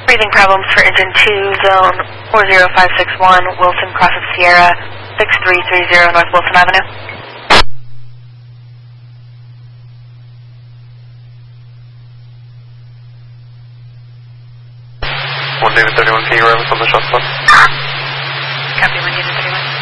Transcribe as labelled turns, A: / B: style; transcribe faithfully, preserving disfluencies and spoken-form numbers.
A: Breathing problems for engine two, zone four zero five six one, Wilson, cross of Sierra, six three three zero North Wilson Avenue.
B: one David thirty-one, can you arrive us on the shuttle bus?
A: Copy, one David thirty-one.